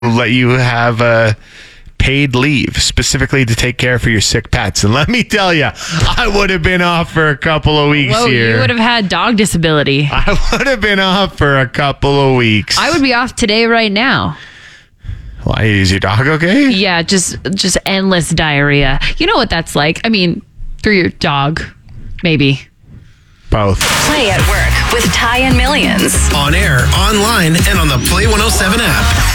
let you have paid leave specifically to take care for your sick pets. And let me tell you, I would have been off for a couple of weeks here. You would have had dog disability. I would have been off for a couple of weeks. I would be off today right now. Why, is your dog okay? Yeah, just endless diarrhea. You know what that's like. I mean, through your dog, maybe. Both. Play at Work with Ty and Millions. On air, online, and on the Play 107 app.